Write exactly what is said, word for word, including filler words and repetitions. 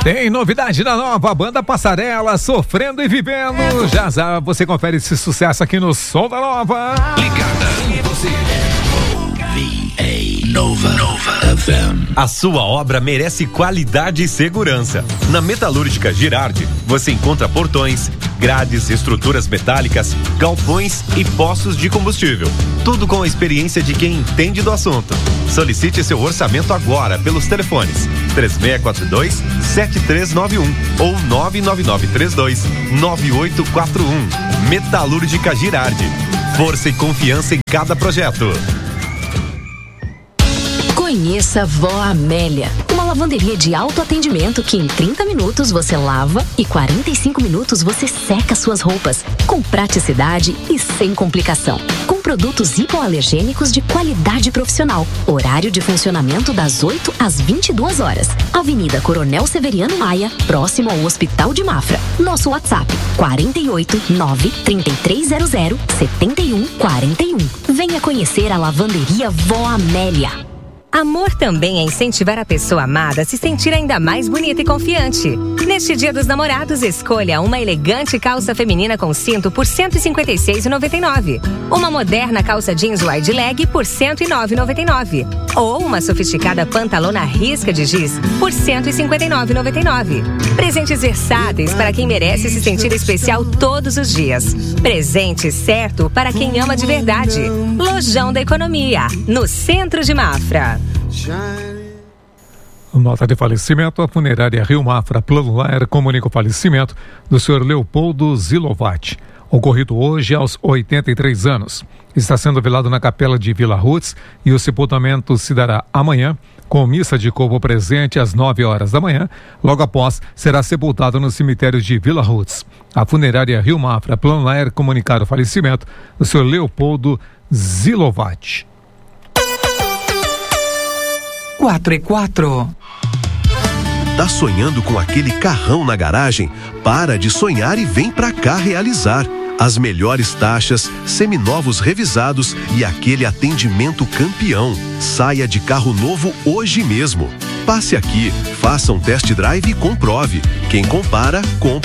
Tem novidade da nova banda Passarela, Sofrendo e Vivendo. Já já você confere esse sucesso aqui no Som da Nova. Ligada em você. V A Nova, Nova F M. A sua obra merece qualidade e segurança. Na Metalúrgica Girardi, você encontra portões, grades, estruturas metálicas, galpões e poços de combustível. Tudo com a experiência de quem entende do assunto. Solicite seu orçamento agora pelos telefones três seis quatro dois, sete três nove um ou nove nove nove três dois, nove oito quatro um. Metalúrgica Girardi. Força e confiança em cada projeto. Conheça Vó Amélia, uma lavanderia de autoatendimento que em trinta minutos você lava e quarenta e cinco minutos você seca suas roupas, com praticidade e sem complicação. Com produtos hipoalergênicos de qualidade profissional. Horário de funcionamento das oito às vinte e duas horas. Avenida Coronel Severiano Maia, próximo ao Hospital de Mafra. Nosso WhatsApp quarenta e oito, nove, trinta e três zero zero, setenta e um quarenta e um. Venha conhecer a lavanderia Vó Amélia. Amor também é incentivar a pessoa amada a se sentir ainda mais bonita e confiante. Neste Dia dos Namorados, escolha uma elegante calça feminina com cinto por cento e cinquenta e seis reais e noventa e nove centavos. Uma moderna calça jeans wide leg por cento e nove reais e noventa e nove centavos. Ou uma sofisticada pantalona risca de giz por cento e cinquenta e nove reais e noventa e nove centavos. Presentes versáteis para quem merece se sentir especial todos os dias. Presente certo para quem ama de verdade. Lojão da Economia, no centro de Mafra. Nota de falecimento: a funerária Rio Mafra Plano Lar comunica o falecimento do senhor Leopoldo Zilovati, ocorrido hoje aos oitenta e três anos. Está sendo velado na capela de Vila Roots e o sepultamento se dará amanhã, com missa de corpo presente às nove horas da manhã. Logo após, será sepultado no cemitério de Vila Roots. A funerária Rio Mafra Plano Lar comunicar o falecimento do senhor Leopoldo Zilovati. Quatro e quatro. Tá sonhando com aquele carrão na garagem? Para de sonhar e vem pra cá realizar. As melhores taxas, seminovos revisados e aquele atendimento campeão. Saia de carro novo hoje mesmo. Passe aqui, faça um test drive e comprove. Quem compara, compra.